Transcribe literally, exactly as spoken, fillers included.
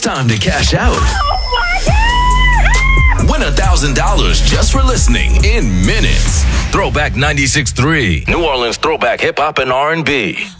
time to cash out. Win one thousand dollars just for listening in minutes. Throwback ninety-six point three, New Orleans throwback hip hop and R and B.